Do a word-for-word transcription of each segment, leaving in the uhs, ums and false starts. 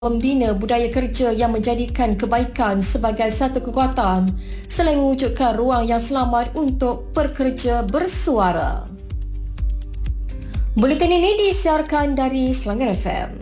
membina budaya kerja yang menjadikan kebaikan sebagai satu kekuatan selain mewujudkan ruang yang selamat untuk pekerja bersuara. Buletin ini disiarkan dari Selangor F M.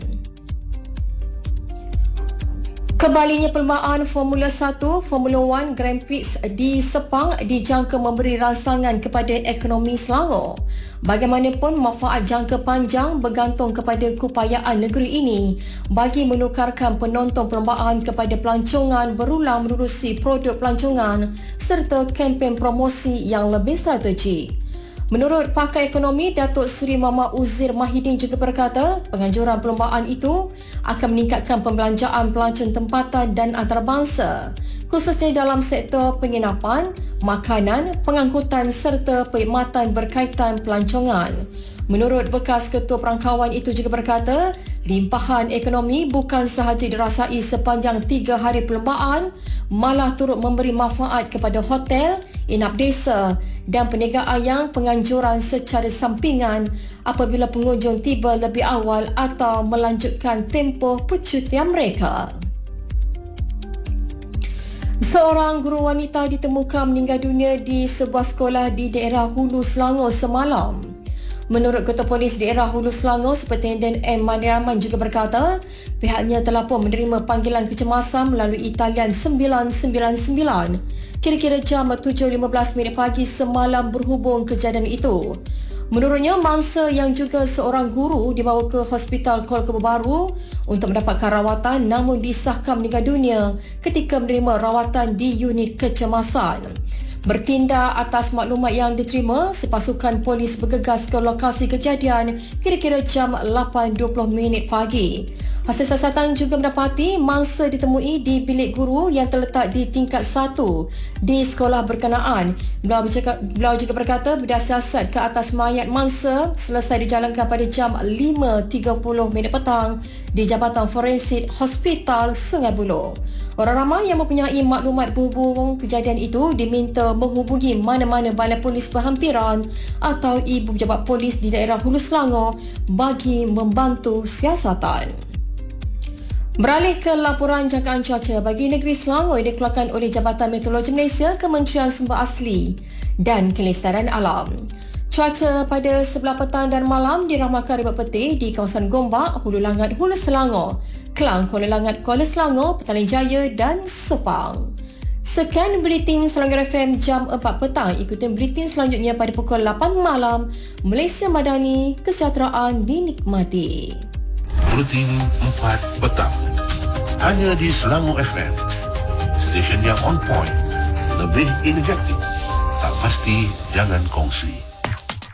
Kembalinya perlombaan Formula satu, Formula One Grand Prix di Sepang dijangka memberi rangsangan kepada ekonomi Selangor. Bagaimanapun, manfaat jangka panjang bergantung kepada keupayaan negeri ini bagi menukarkan penonton perlombaan kepada pelancongan berulang menerusi produk pelancongan serta kempen promosi yang lebih strategik. Menurut pakar ekonomi Datuk Seri Muhammad Uzir Mahidin juga berkata, penganjuran perlombaan itu akan meningkatkan pembelanjaan pelancong tempatan dan antarabangsa, khususnya dalam sektor penginapan, makanan, pengangkutan serta perkhidmatan berkaitan pelancongan. Menurut bekas ketua perangkawan itu juga berkata, limpahan ekonomi bukan sahaja dirasai sepanjang tiga hari perlombaan, malah turut memberi manfaat kepada hotel, inap desa dan perniagaan yang penganjuran secara sampingan apabila pengunjung tiba lebih awal atau melanjutkan tempoh percutian mereka. Seorang guru wanita ditemukan meninggal dunia di sebuah sekolah di daerah Hulu Selangor semalam. Menurut Ketua Polis Daerah Hulu Selangor, Superintendent M. Maniraman juga berkata, pihaknya telah pun menerima panggilan kecemasan melalui talian sembilan sembilan sembilan kira-kira jam tujuh lima belas minit pagi semalam berhubung kejadian itu. Menurutnya, mangsa yang juga seorang guru dibawa ke Hospital Kuala Kebun Baru untuk mendapatkan rawatan namun disahkan meninggal dunia ketika menerima rawatan di unit kecemasan. Bertindak atas maklumat yang diterima, sepasukan polis bergegas ke lokasi kejadian kira-kira jam lapan dua puluh minit pagi. Hasil siasatan juga mendapati mangsa ditemui di bilik guru yang terletak di tingkat satu di sekolah berkenaan. Beliau juga, beliau juga berkata bidang siasat ke atas mayat mangsa selesai dijalankan pada jam lima tiga puluh minit petang di Jabatan Forensik Hospital Sungai Buloh. Orang ramai yang mempunyai maklumat berhubung kejadian itu diminta menghubungi mana-mana balai polis berhampiran atau ibu pejabat polis di daerah Hulu Selangor bagi membantu siasatan. Beralih ke laporan jangkaan cuaca bagi negeri Selangor yang dikeluarkan oleh Jabatan Meteorologi Malaysia, Kementerian Sumber Asli dan Kelestarian Alam. Cuaca pada sebelah petang dan malam diramalkan ribuan petir di kawasan Gombak, Hulu Langat, Hulu Selangor, Kelang, Kuala Langat, Kuala Selangor, Petaling Jaya dan Sepang. Sekian Buletin Selangor F M jam empat petang. Ikuti buletin selanjutnya pada pukul lapan malam. Malaysia Madani, kesejahteraan dinikmati. Buletin empat petang. Hanya di Selangor F M. Stesen yang on point. Lebih interaktif. Tak pasti jangan kongsi.